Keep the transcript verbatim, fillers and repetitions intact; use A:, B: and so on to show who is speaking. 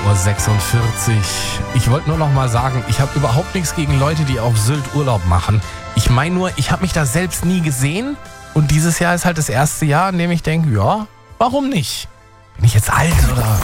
A: Uhr sechsundvierzig. Ich wollte nur noch mal sagen, ich habe überhaupt nichts gegen Leute, die auf Sylt Urlaub machen. Ich meine nur, ich habe mich da selbst nie gesehen und dieses Jahr ist halt das erste Jahr, in dem ich denke, ja, warum nicht? Bin ich jetzt alt oder